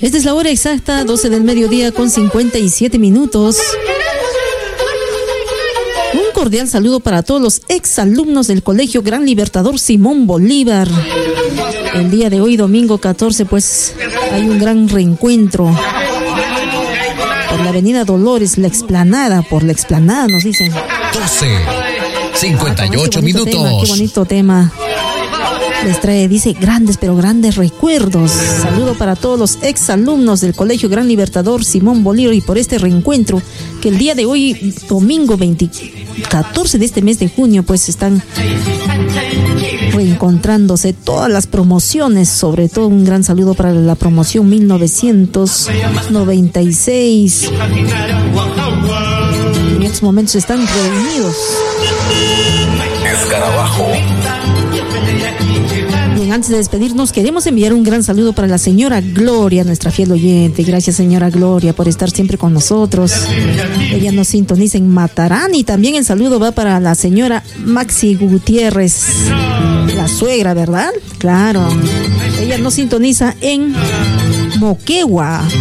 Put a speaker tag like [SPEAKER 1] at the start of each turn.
[SPEAKER 1] Esta es la hora exacta, 12 del mediodía con 57 minutos. Un cordial saludo para todos los exalumnos del Colegio Gran Libertador Simón Bolívar. El día de hoy, domingo 14, pues hay un gran reencuentro por la avenida Dolores, por la explanada nos dicen.
[SPEAKER 2] 12:58 minutos.
[SPEAKER 1] Qué bonito tema. Les trae, dice, grandes pero grandes recuerdos. Saludo para todos los exalumnos del Colegio Gran Libertador Simón Bolívar y por este reencuentro que el día de hoy, domingo 14 de este mes de junio, pues están reencontrándose todas las promociones, sobre todo un gran saludo para la promoción 1996. En estos momentos están reunidos.
[SPEAKER 2] Escarabajo.
[SPEAKER 1] Bien, antes de despedirnos, queremos enviar un gran saludo para la señora Gloria, nuestra fiel oyente. Gracias, señora Gloria, por estar siempre con nosotros. Ella nos sintoniza en Matarán y también el saludo va para la señora Maxi Gutiérrez, la suegra, ¿verdad? Claro. Ella nos sintoniza en Moquegua.